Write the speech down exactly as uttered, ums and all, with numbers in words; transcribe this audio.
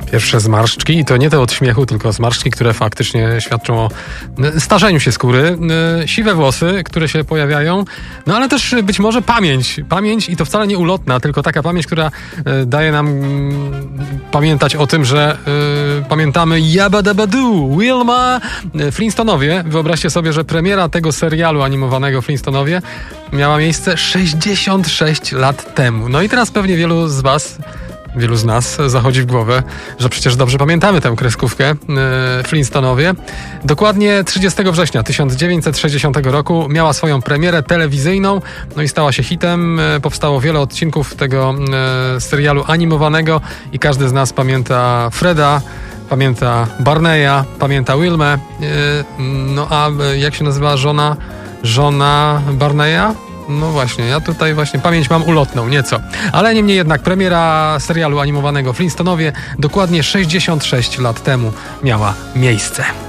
Pierwsze zmarszczki i to nie te od śmiechu, tylko zmarszczki, które faktycznie świadczą o starzeniu się skóry, siwe włosy, które się pojawiają, no ale też być może pamięć. Pamięć i to wcale nie ulotna, tylko taka pamięć, która daje nam pamiętać o tym, że y, pamiętamy Yabba Dabba Doo, Wilma, Flintstonowie. Wyobraźcie sobie, że premiera tego serialu animowanego Flintstonowie miała miejsce sześćdziesiąt sześć lat temu. No i teraz pewnie wielu z was, wielu z nas zachodzi w głowę, że przecież dobrze pamiętamy tę kreskówkę yy, Flintstonowie. Dokładnie trzydziestego września tysiąc dziewięćset sześćdziesiątego roku miała swoją premierę telewizyjną, no i stała się hitem. Yy, powstało wiele odcinków tego yy, serialu animowanego i każdy z nas pamięta Freda, pamięta Barneya, pamięta Wilmę. Yy, no a yy, jak się nazywa żona, żona Barneya? No właśnie, ja tutaj właśnie pamięć mam ulotną, nieco. Ale niemniej jednak premiera serialu animowanego Flintstonowie dokładnie sześćdziesiąt sześć lat temu miała miejsce.